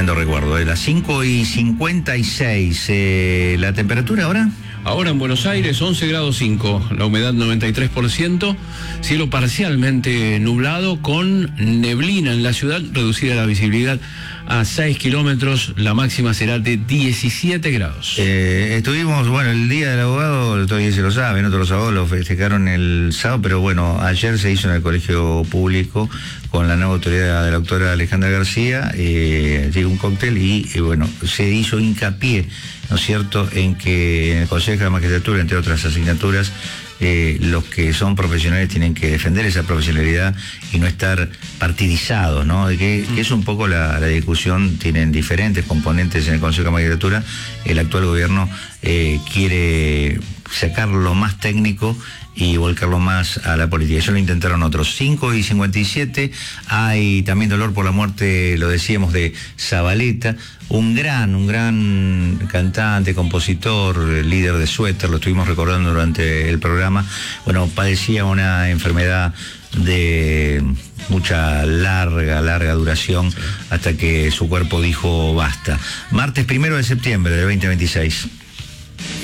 lindo recuerdo. De las 5:56. ¿La temperatura ahora? Ahora en Buenos Aires, 11 grados 5, la humedad 93%, cielo parcialmente nublado con neblina en la ciudad, reducida la visibilidad a 6 kilómetros, la máxima será de 17 grados. Estuvimos, bueno, el Día del Abogado, todavía se lo saben, otros los abogados lo festejaron el sábado, pero bueno, ayer se hizo en el Colegio Público con la nueva autoridad de la doctora Alejandra García, llegó un cóctel y bueno, se hizo hincapié, ¿no es cierto?, en que en el Consejo de la Magistratura, entre otras asignaturas, los que son profesionales tienen que defender esa profesionalidad y no estar partidizados, ¿no? Que es un poco la discusión, tienen diferentes componentes en el Consejo de la Magistratura. El actual gobierno quiere sacar lo más técnico y volcarlo más a la política. Eso lo intentaron otros. 5:57, hay también dolor por la muerte, lo decíamos, de Zabaleta, un gran cantante, compositor, líder de Suéter, lo estuvimos recordando durante el programa. Bueno, padecía una enfermedad de mucha larga duración, hasta que su cuerpo dijo basta. Martes 1 de septiembre del 2026.